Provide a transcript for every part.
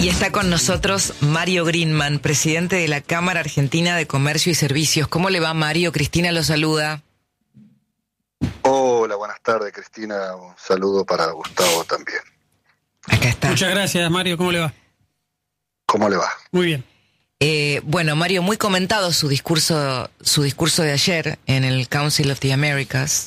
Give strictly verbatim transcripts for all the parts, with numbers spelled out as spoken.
Y está con nosotros Mario Greenman, presidente de la Cámara Argentina de Comercio y Servicios. ¿Cómo le va, Mario? Cristina lo saluda. Hola, buenas tardes, Cristina. Un saludo para Gustavo también. Acá está. Muchas gracias, Mario. ¿Cómo le va? ¿Cómo le va? Muy bien. Eh, bueno, Mario, muy comentado su discurso, su discurso de ayer en el Council of the Americas,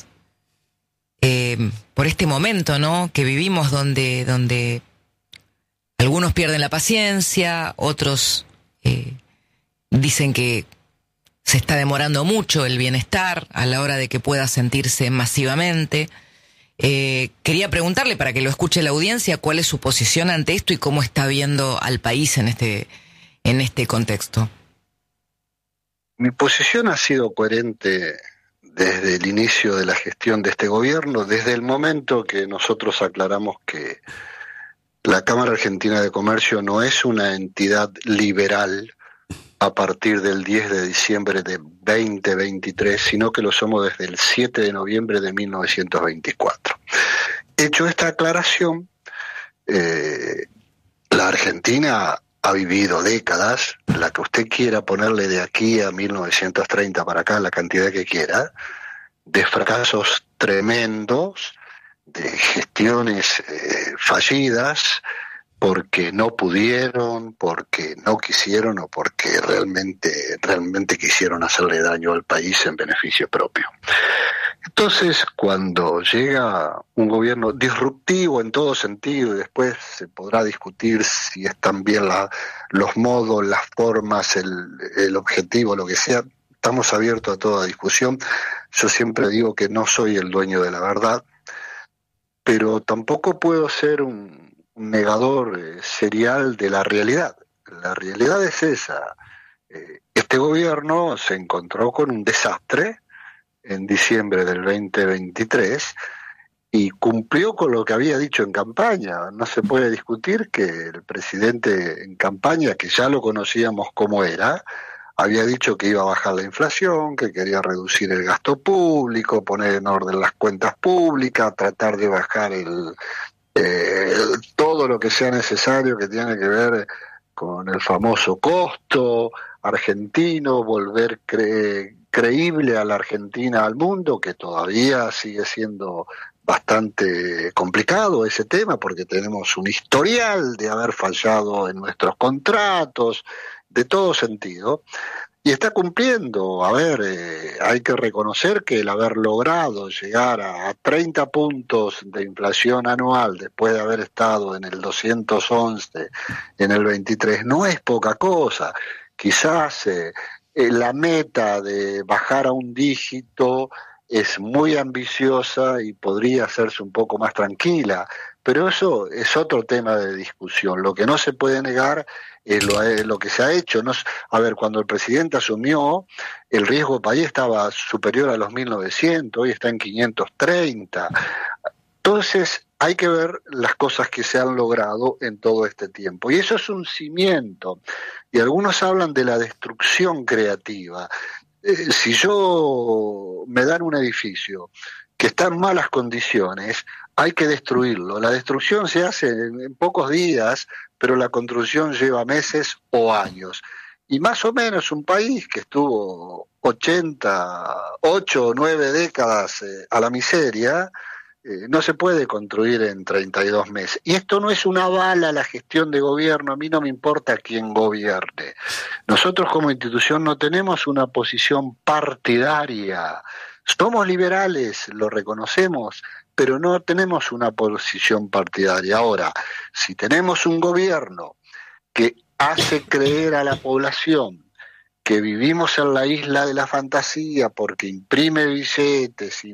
eh, por este momento, ¿no?, que vivimos donde, donde algunos pierden la paciencia, otros eh, dicen que se está demorando mucho el bienestar a la hora de que pueda sentirse masivamente. Eh, quería preguntarle, para que lo escuche la audiencia, cuál es su posición ante esto y cómo está viendo al país en este, en este contexto. Mi posición ha sido coherente desde el inicio de la gestión de este gobierno, desde el momento que nosotros aclaramos que la Cámara Argentina de Comercio no es una entidad liberal a partir del diez de diciembre de veinte veintitrés, sino que lo somos desde el siete de noviembre de mil novecientos veinticuatro. Hecho esta aclaración, eh, la Argentina ha vivido décadas, la que usted quiera ponerle de aquí a mil novecientos treinta para acá, la cantidad que quiera, de fracasos tremendos, de gestiones eh, fallidas, porque no pudieron, porque no quisieron o porque realmente, realmente quisieron hacerle daño al país en beneficio propio. Entonces, cuando llega un gobierno disruptivo en todo sentido, y después se podrá discutir si están bien la, los modos, las formas, el, el objetivo, lo que sea, estamos abiertos a toda discusión. Yo siempre digo que no soy el dueño de la verdad, pero tampoco puedo ser un un negador eh, serial de la realidad. La realidad es esa. Eh, este gobierno se encontró con un desastre en diciembre del veinte veintitrés y cumplió con lo que había dicho en campaña. No se puede discutir que el presidente en campaña, que ya lo conocíamos como era, había dicho que iba a bajar la inflación, que quería reducir el gasto público, poner en orden las cuentas públicas, tratar de bajar el Eh, todo lo que sea necesario que tiene que ver con el famoso costo argentino, volver cre- creíble a la Argentina al mundo, que todavía sigue siendo bastante complicado ese tema, porque tenemos un historial de haber fallado en nuestros contratos, de todo sentido. Y está cumpliendo. A ver, eh, hay que reconocer que el haber logrado llegar a, a treinta puntos de inflación anual después de haber estado en el doscientos once en el veintitrés no es poca cosa. Quizás eh, eh, la meta de bajar a un dígito es muy ambiciosa y podría hacerse un poco más tranquila, pero eso es otro tema de discusión. Lo que no se puede negar es lo, es lo que se ha hecho. No, a ver, cuando el presidente asumió, el riesgo país estaba superior a los mil novecientos, hoy está en quinientos treinta. Entonces, hay que ver las cosas que se han logrado en todo este tiempo. Y eso es un cimiento. Y algunos hablan de la destrucción creativa. Eh, si yo me dan un edificio que está en malas condiciones, hay que destruirlo. La destrucción se hace en, en pocos días, pero la construcción lleva meses o años. Y más o menos un país que estuvo ochenta, ocho o nueve décadas eh, a la miseria, eh, no se puede construir en treinta y dos meses. Y esto no es una bala a la gestión de gobierno, a mí no me importa quién gobierne. Nosotros como institución no tenemos una posición partidaria. Somos liberales, lo reconocemos, pero no tenemos una posición partidaria. Ahora, si tenemos un gobierno que hace creer a la población que vivimos en la isla de la fantasía porque imprime billetes y